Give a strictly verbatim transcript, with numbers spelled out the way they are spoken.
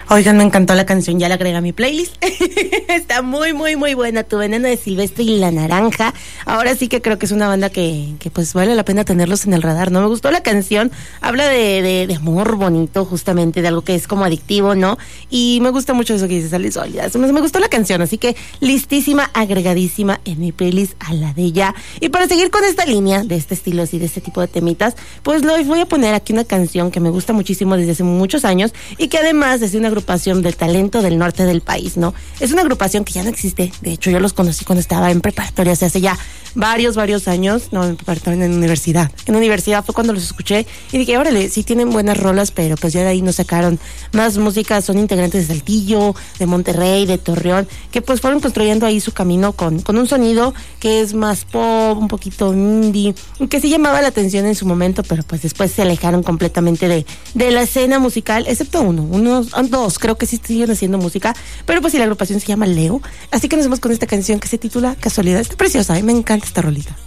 Oigan, me encantó la canción, ya la agrega a mi playlist. Está muy, muy, muy buena. Tu Veneno de Silvestre y La Naranja. Ahora sí que creo que es una banda que, que pues vale la pena tenerlos en el radar, ¿no? Me gustó la canción, habla de, de, de amor bonito, justamente, de algo que es como adictivo, ¿no? Y me gusta mucho eso que dices, Ale Sólidas. Me, me gustó la canción, así que listísima, agregadísima en mi playlist a la de ella. Y para seguir con esta línea, de este estilo así, de este tipo de temitas, pues les voy a poner aquí una canción que me gusta muchísimo desde hace muchos años y que además es una agrupación del talento del norte del país, ¿no? Es una agrupación que ya no existe. De hecho, yo los conocí cuando estaba en preparatoria, o sea, hace ya varios, varios años. No, en preparatoria, en universidad. En universidad fue cuando los escuché y dije, órale, sí tienen buenas rolas, pero pues ya de ahí nos sacaron más música. Son integrantes de Saltillo, de Monterrey, de Torreón, que pues fueron construyendo ahí su camino con, con un sonido que es más pop, un poquito indie, que sí llamaba la atención en su momento, pero pues después se alejaron completamente de, de la escena musical, excepto uno, unos dos, creo que sí siguen haciendo música, pero pues sí, la agrupación se llama Leo. Así que nos vemos con esta canción que se titula Casualidad. Está preciosa, ¿eh? Me encanta esta rolita.